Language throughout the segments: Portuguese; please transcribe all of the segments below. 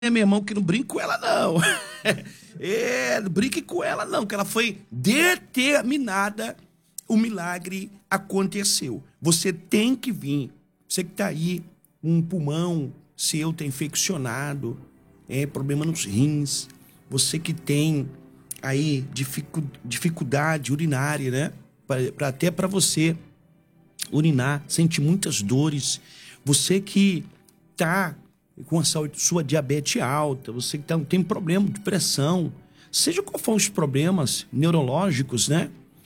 meu irmão, que não brinque com ela, não. Não brinque com ela, não, que ela foi determinada. O milagre aconteceu. Você tem que vir. Você que está aí, um pulmão seu está infeccionado, problema nos rins. Você que tem aí dificuldade urinária, né? Até para você urinar, sente muitas dores. Você que está com a sua diabetes alta, você que tem problema de pressão, seja qual for os problemas neurológicos, né?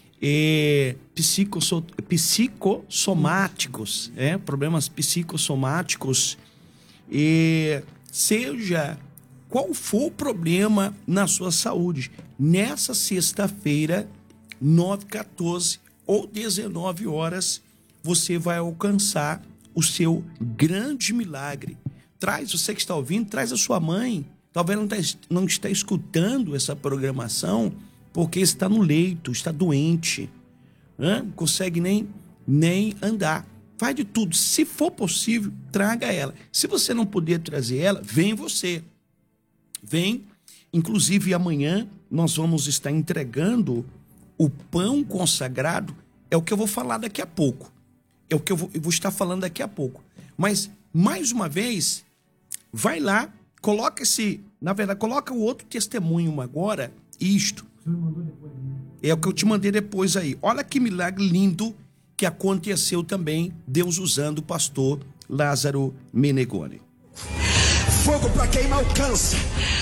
Psicossomáticos, problemas psicossomáticos, seja qual for o problema na sua saúde, nessa sexta-feira, 9h14 ou 19 horas, você vai alcançar o seu grande milagre. Você que está ouvindo, traz a sua mãe. Talvez não está escutando essa programação porque está no leito, está doente, não consegue nem andar. Faz de tudo. Se for possível, traga ela. Se você não puder trazer ela, vem você. Vem. Inclusive, amanhã nós vamos estar entregando o pão consagrado. É o que eu vou falar daqui a pouco. É o que eu vou estar falando daqui a pouco. Mas, mais uma vez, vai lá, coloca o outro testemunho agora, isto. É o que eu te mandei depois aí. Olha que milagre lindo que aconteceu também, Deus usando o pastor Lázaro Menegoni. Fogo para queimar o câncer.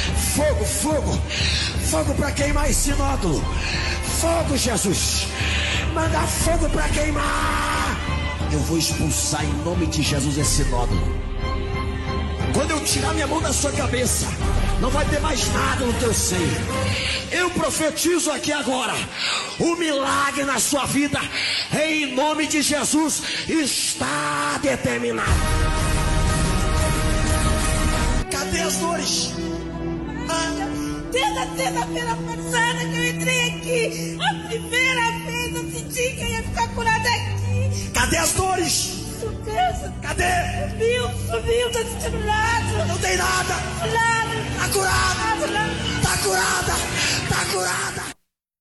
Fogo para queimar esse nódulo. Fogo, Jesus. Manda fogo para queimar. Eu vou expulsar em nome de Jesus esse nódulo. Quando eu tirar minha mão da sua cabeça, não vai ter mais nada no teu seio. Eu profetizo aqui agora, o milagre na sua vida, em nome de Jesus, está determinado. Cadê as dores? Desde a sexta-feira passada que eu entrei aqui, a primeira vez eu senti que eu ia ficar curada aqui. Cadê as dores? Cadê? Sumiu, tá sentindo nada. Não tem nada. Nada. Tá curada. Tá curada. Tá curada.